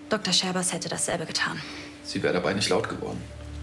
Dr. Scherbers hätte dasselbe getan. Sie wäre dabei nicht laut geworden.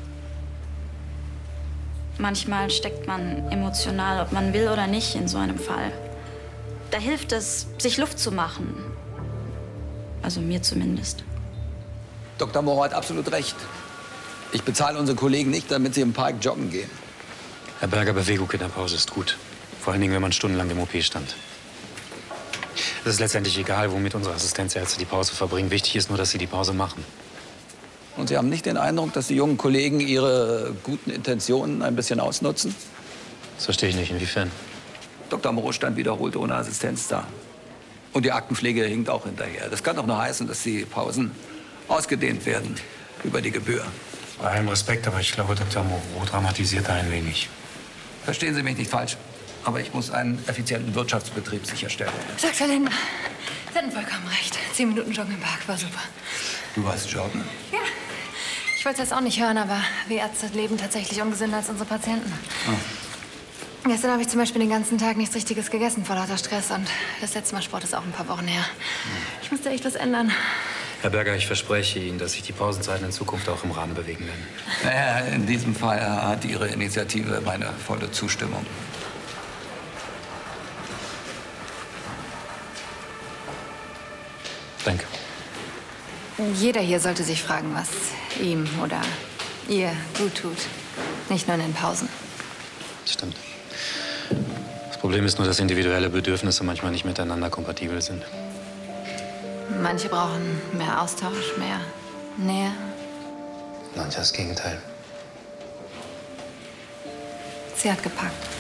Manchmal steckt man emotional, ob man will oder nicht, in so einem Fall. Da hilft es, sich Luft zu machen. Also mir zumindest. Dr. Moreau hat absolut recht. Ich bezahle unsere Kollegen nicht, damit sie im Park joggen gehen. Herr Berger, Bewegung in der Pause ist gut. Vor allen Dingen, wenn man stundenlang im OP stand. Es ist letztendlich egal, womit unsere Assistenzärzte die Pause verbringen. Wichtig ist nur, dass sie die Pause machen. Und Sie haben nicht den Eindruck, dass die jungen Kollegen ihre guten Intentionen ein bisschen ausnutzen? Das verstehe ich nicht. Inwiefern? Dr. Moreau stand wiederholt ohne Assistenz da. Und die Aktenpflege hinkt auch hinterher. Das kann doch nur heißen, dass die Pausen ausgedehnt werden über die Gebühr. Bei allem Respekt, aber ich glaube, Dr. Moreau dramatisiert da ein wenig. Verstehen Sie mich nicht falsch, aber ich muss einen effizienten Wirtschaftsbetrieb sicherstellen. Dr. Lindner, Sie hatten vollkommen recht. 10 Minuten Joggen im Park war super. Du warst joggen? Ja. Ich wollte es jetzt auch nicht hören, aber wir Ärzte leben tatsächlich ungesünder als unsere Patienten. Oh. Gestern habe ich zum Beispiel den ganzen Tag nichts Richtiges gegessen vor lauter Stress. Und das letzte Mal Sport ist auch ein paar Wochen her. Ich müsste echt was ändern. Herr Berger, ich verspreche Ihnen, dass sich die Pausenzeiten in Zukunft auch im Rahmen bewegen werden. Naja, in diesem Fall hat Ihre Initiative meine volle Zustimmung. Danke. Jeder hier sollte sich fragen, was ihm oder ihr gut tut. Nicht nur in den Pausen. Das stimmt. Das Problem ist nur, dass individuelle Bedürfnisse manchmal nicht miteinander kompatibel sind. Manche brauchen mehr Austausch, mehr Nähe. Manche das Gegenteil. Sie hat gepackt.